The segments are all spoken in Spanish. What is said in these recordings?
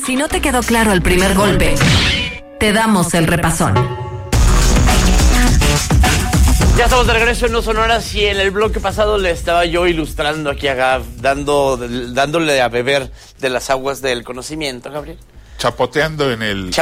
Si no te quedó claro el primer golpe, te damos el repasón. Ya estamos de regreso en No Sonoras y en el bloque pasado le estaba yo ilustrando aquí a Gab, dándole a beber de las aguas del conocimiento, Gabriel. Chapoteando en el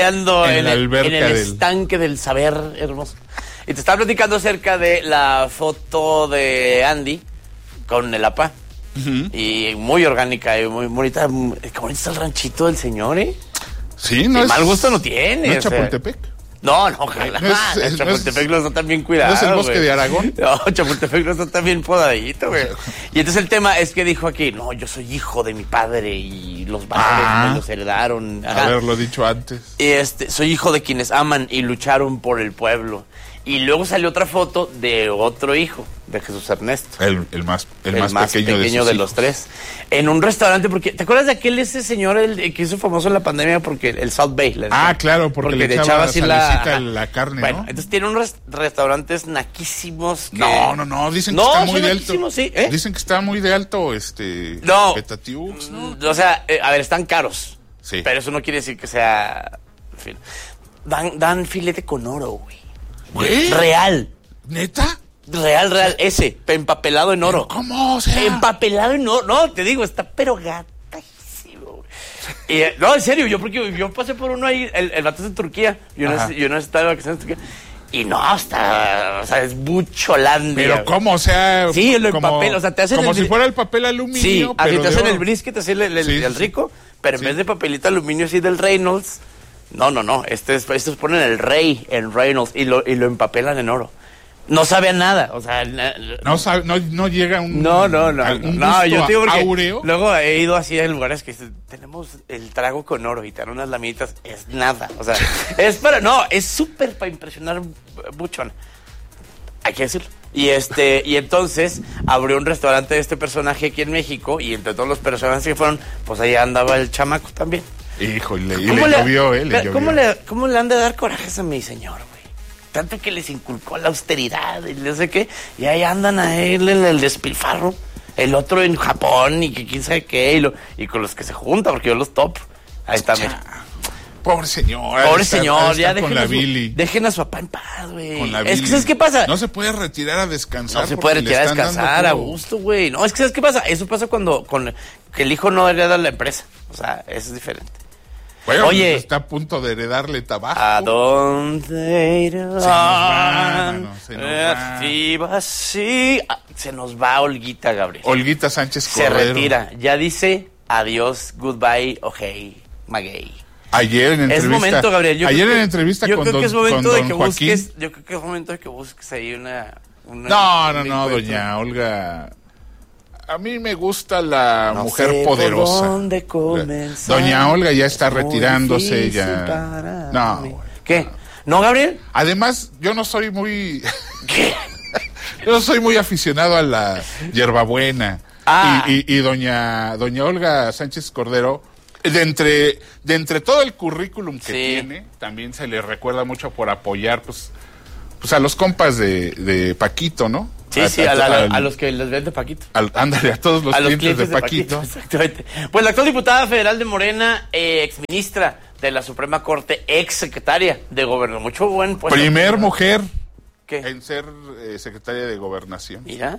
estanque del saber hermoso. Y te estaba platicando acerca de la foto de Andy con el APA. Uh-huh. Y muy orgánica y muy bonita. Qué bonito está el ranchito del señor, ¿eh? Sí, no es... mal gusto no tiene. ¿No es Chapultepec? No, ojalá. Chapultepec no está tan bien cuidado. ¿No es el bosque de Aragón? No, Chapultepec no está tan bien podadito, güey. Y entonces el tema es que dijo aquí, no, yo soy hijo de mi padre y los valores me los heredaron. Haberlo dicho antes. Y soy hijo de quienes aman y lucharon por el pueblo. Y luego salió otra foto de otro hijo, de Jesús Ernesto. El más pequeño de los tres. En un restaurante, porque ¿te acuerdas de ese señor que hizo famoso en la pandemia porque el South Bay? Claro, porque le echaba así la carne, bueno, ¿no? entonces tiene unos restaurantes naquísimos que... No, dicen que está muy de alto. Sí, Dicen que está muy de alto, Petatiux, ¿no? O sea, a ver, están caros. Sí. Pero eso no quiere decir que sea... En fin. Dan filete con oro, güey. ¿Güey? Real. ¿Neta? Real, ese, empapelado en oro. ¿Cómo? O sea... Empapelado en oro. No, te digo, está pero gatísimo. No, en serio, yo pasé por uno ahí, el vato es de Turquía. Yo no estaba de vacaciones en Turquía. Y no, es Bucholandia. ¿Pero cómo? O sea... Sí, lo empapel, o sea, te hacen... Como si fuera el papel aluminio, sí, pero así te hacen oro. el brisket, así el rico, pero en vez de papelito aluminio así del Reynolds... No. Estos ponen el rey en Reynolds y lo empapelan en oro. No sabe a nada, o sea... No llega un... No, yo digo porque áureo. Luego he ido así a lugares que dicen, tenemos el trago con oro y te dan unas lamitas, es nada, o sea, es súper para impresionar buchón. Hay que decirlo. Y entonces abrió un restaurante de este personaje aquí en México y entre todos los personajes que fueron, pues ahí andaba el chamaco también. Híjole, y le llovió, ¿Cómo le han de dar corajes a mi señor, güey? Tanto que les inculcó la austeridad y no sé qué, y ahí andan a él en el despilfarro, el otro en Japón y que quién sabe qué, y con los que se junta, porque yo los top. Ahí está, mira. Pobre señor, ya dejen a su papá en paz, güey. Es que ¿sabes qué pasa? No se puede retirar a descansar. No se puede retirar a descansar a gusto, güey. No, es que ¿sabes qué pasa? Eso pasa que el hijo no hereda la empresa. O sea, eso es diferente. Bueno, oye, está a punto de heredarle Tabasco. ¿A dónde irán? Se nos va. Se nos va Olguita, Gabriel. Olguita Sánchez Cordero. Se retira. Ya dice adiós, goodbye, ojey, maguey. Ayer en entrevista. Es momento, Gabriel. En entrevista con don Joaquín. Yo creo que es momento de que busques ahí una No, doña Olga. A mí me gusta la mujer poderosa. ¿Dónde comenzar? Doña Olga ya está retirándose ya. No. ¿Qué? ¿No, Gabriel? Además, yo no soy muy... ¿Qué? Yo no soy muy aficionado a la hierbabuena. Y doña Olga Sánchez Cordero, de entre todo el currículum que tiene, también se le recuerda mucho por apoyar pues a los compas de Paquito, ¿no? Sí, a los que les vende Paquito. Ándale, a todos los clientes de Paquito. Exactamente. Pues la actual diputada federal de Morena, exministra de la Suprema Corte, exsecretaria de Gobernación. Mucho buen puesto. Primer mujer ¿qué? En ser secretaria de Gobernación. Mira.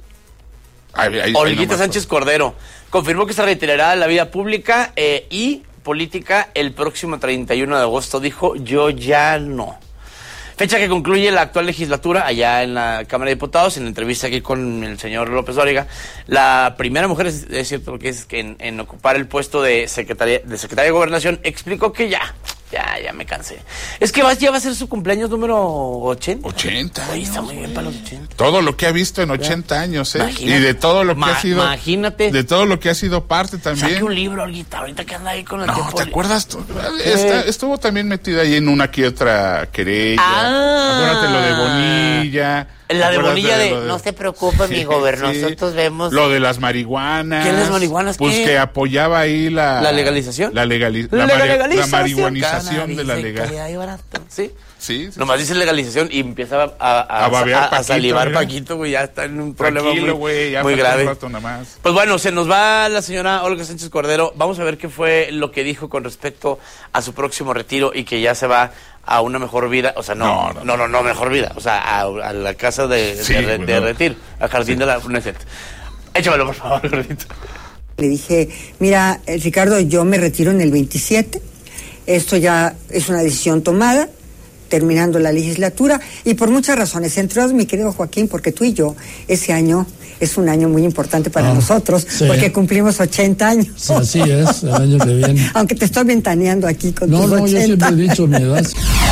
Olguita Sánchez Cordero confirmó que se retirará de la vida pública y política el próximo 31 de agosto. Dijo, yo ya no. Fecha que concluye la actual legislatura allá en la Cámara de Diputados. En la entrevista aquí con el señor López Dóriga, la primera mujer, es cierto lo que es, que en ocupar el puesto de secretaria de Gobernación, explicó que ya me cansé. Es que ya va a ser su cumpleaños número 80. 80 años. Está muy bien para los 80. Todo lo que ha visto en 80 años, Imagínate. Y de todo lo que ha sido. Imagínate. De todo lo que ha sido parte también. Saque un libro, Olguita, ahorita que anda ahí con el tiempo. ¿Te acuerdas? Estuvo también metida ahí en una que otra querella. Acuérdate lo de Bonilla. La de Bonilla no se preocupe, amigo, nosotros vemos... Lo de las marihuanas. ¿Qué las marihuanas? Pues que apoyaba ahí la... ¿La legalización? La marihuanización de la legalización. Sí. Sí. Nomás dice legalización y empieza a salivar Paquito, güey, ya está en un problema muy grave. Un rato nada más. Pues bueno, se nos va la señora Olga Sánchez Cordero. Vamos a ver qué fue lo que dijo con respecto a su próximo retiro y que ya se va a una mejor vida. O sea, no mejor vida. O sea, a la casa de retiro, al jardín de la UNESET. Échamelo, por favor, Gordito. Le dije, mira, Ricardo, yo me retiro en el 27. Esto ya es una decisión tomada, terminando la legislatura, y por muchas razones, entre otras, mi querido Joaquín, porque tú y yo, ese año es un año muy importante para nosotros, porque cumplimos 80 años. Sí, así es, el año que viene. Aunque te estoy ventaneando aquí con tus 80. No, yo siempre he dicho mi edad.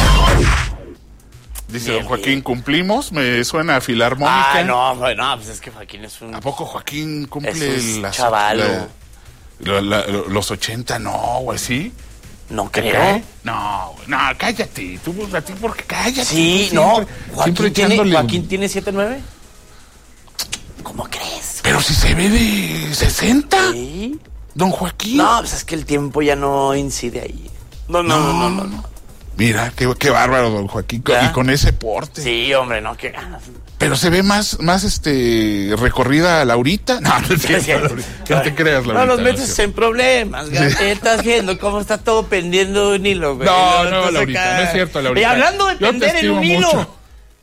Dice don Joaquín, ¿cumplimos? Me suena a filarmónica. No, pues es que Joaquín es un... ¿A poco Joaquín cumple los 80? No, güey, ¿sí? No creo. No, cállate. Tú, a ti, porque cállate. Sí, no. Joaquín tiene 7'9". ¿Cómo crees? Pero si se ve de 60. ¿Sí? Don Joaquín. No, pues es que el tiempo ya no incide ahí. No. Mira, qué bárbaro, don Joaquín. Y con ese porte. Sí, hombre, no, qué ganas. Pero se ve más recorrida Laurita. No es cierto, no te creas, Laurita. No los metes en problemas, estás viendo cómo está todo pendiendo de un hilo, güey. No, Laurita, no es cierto, Laurita. Y hablando de pender en un hilo. Mucho.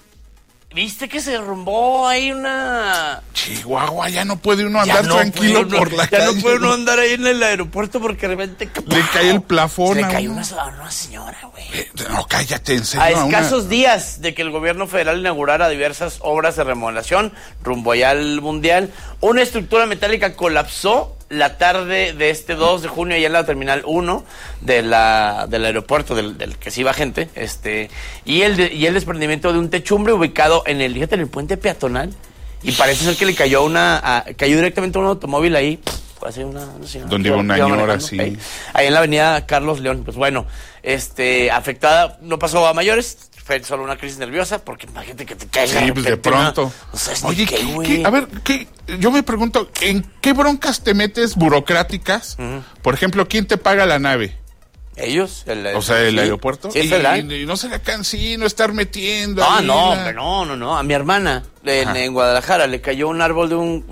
¿Viste que se derrumbó ahí una...? Chihuahua, ya no puede uno andar tranquilo por la calle. Ya no puede uno andar ahí en el aeropuerto porque de repente... Le cae el plafón. Le cayó una señora, güey. No, cállate, en serio. A escasos días de que el gobierno federal inaugurara diversas obras de remodelación rumbo allá al Mundial, una estructura metálica colapsó la tarde de este 2 de junio allá en la Terminal 1 del aeropuerto del que se iba gente, y el desprendimiento de un techumbre ubicado en el puente peatonal, y parece ser que le cayó cayó directamente a un automóvil ahí, hace una señora. Donde iba una señora, sí. Ahí en la avenida Carlos León. Pues bueno, afectada, no pasó a mayores, fue solo una crisis nerviosa, porque imagínate que te caiga. Sí, pues de pronto. O sea, oye, a ver, yo me pregunto, ¿en qué broncas te metes burocráticas? Por ejemplo, ¿quién te paga la nave? Ellos, el aeropuerto. Sí, y no se le cansino estar metiendo. No, a mi hermana en Guadalajara le cayó un árbol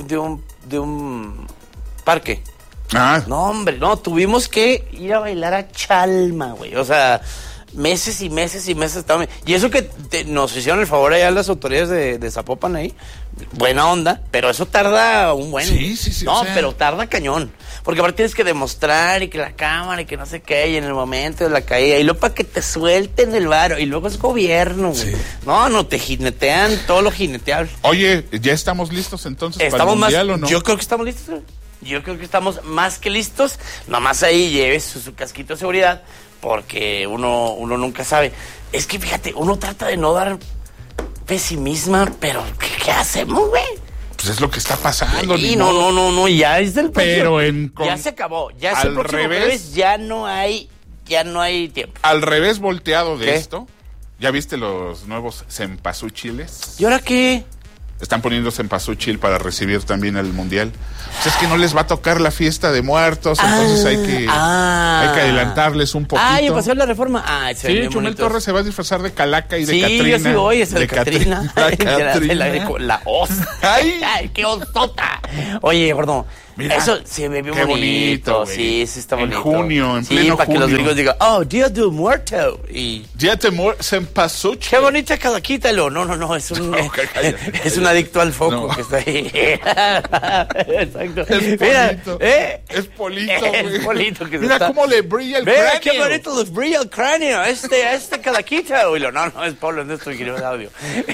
de un parque. No, hombre, tuvimos que ir a bailar a Chalma, güey. O sea, meses y meses y meses. Y eso que nos hicieron el favor allá las autoridades de Zapopan ahí. Buena onda, pero eso tarda un buen... Sí. No, pero tarda cañón. Porque aparte tienes que demostrar y que la cámara y que no sé qué, y en el momento de la caída, y luego para que te suelten el varo, y luego es gobierno, güey. Sí. No, te jinetean todo lo jineteable. Oye, ¿ya estamos listos entonces para el Mundial o no? Yo creo que estamos listos, güey. Yo creo que estamos más que listos. Nomás ahí lleves su casquito de seguridad, porque uno nunca sabe. Es que fíjate, uno trata de no dar pesimismo, pero ¿qué hacemos, güey? Pues es lo que está pasando. Sí, no, ya es del pero ya se acabó, ya es el próximo jueves, ya no hay tiempo. Al revés volteado de esto, ¿ya viste los nuevos cempasúchiles? ¿Y ahora qué? Están poniendo cempasúchil para recibir también el Mundial. Pues es que no les va a tocar la fiesta de muertos, entonces hay que adelantarles un poquito. Ya pasó la reforma. Sí, Chumel Torres se va a disfrazar de Calaca y de Catrina. Sí, yo sí voy, es de Catrina. La os. Ay, qué osota. Oye, gordo, mira, eso se me vio bonito. Sí, está bonito. En junio, en pleno para junio. Que los gringos digan, Día del Muerto. Día de Muerto, cempasúchil. Qué bonita Calaquita. No, es un es un adicto al foco que está ahí. Exacto. Es Polito. Es Polito que mira cómo le brilla el cráneo. Qué bonito les brilla el cráneo. Este Calaquita. No, es Pablo Ernesto y de audio.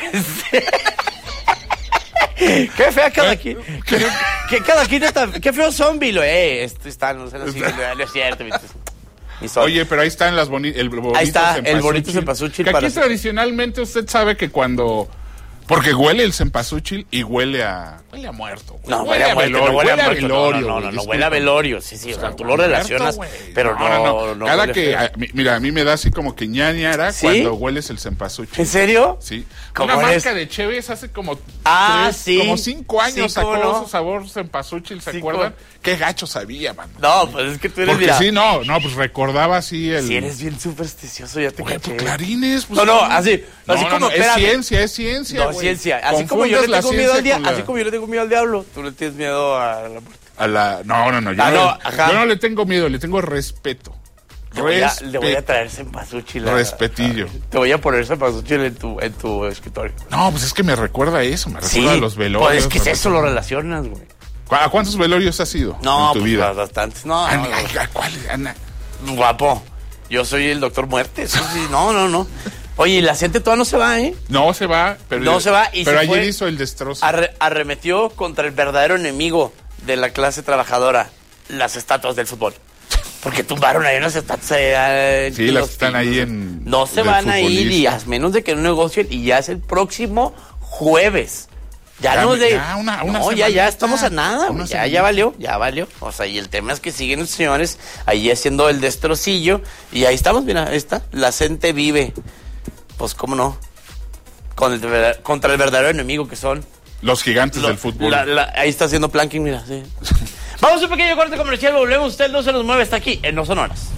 Qué fea Calaquita. Qué Calaquita qué feo zombie lo es. No es cierto. Oye, pero ahí están el bonito ahí está el bonito cempasúchil. Que aquí tradicionalmente usted sabe que cuando Porque huele el cempasúchil y huele a muerto. No, huele a muerto, velorio, huele a velorio. No, huele a velorio, sí, o sea, tú lo relacionas, pero no. Cada que, mira, a mí me da así como que ñañara cuando hueles el cempasúchil. ¿En serio? Sí. Una marca de Cheves hace como como 5 años sacó su sabor cempasúchil, ¿se acuerdan? Qué gacho sabía, mano. No, pues es que tú eres, porque pues recordaba así el... Sí, eres bien supersticioso, ya te caché. Pues Clarines, pues... así como... es ciencia, no, ciencia. Así como yo le tengo miedo al diablo, tú le tienes miedo a la muerte. No. Yo no le tengo miedo, le tengo respeto. Le voy a traer cempasúchil. Respetillo. Te voy a poner cempasúchil en tu escritorio. No, pues es que me recuerda a eso, me recuerda a los velorios. Pues es que eso lo relacionas, güey. ¿A cuántos velorios has ido en tu vida? Bastantes. No. ¿A cuáles, Ana? Guapo. Yo soy el doctor muerte. Eso sí, no. Oye, la gente todavía no se va, ¿eh? No se va, pero ayer hizo el destrozo. Arremetió contra el verdadero enemigo de la clase trabajadora, las estatuas del fútbol. Porque tumbaron ahí unas estatuas. Sí, las están ahí en... No se van a ir días, menos de que no negocien, y ya es el próximo jueves. Ya estamos a nada, ya valió. O sea, y el tema es que siguen los señores ahí haciendo el destrocillo, y ahí estamos, mira, ahí está, la gente vive. Pues, ¿cómo no? Contra el verdadero enemigo que son los gigantes del fútbol. Ahí está haciendo planking, mira, sí. Vamos a un pequeño corte comercial, volvemos, usted no se nos mueve, está aquí en No Son Horas.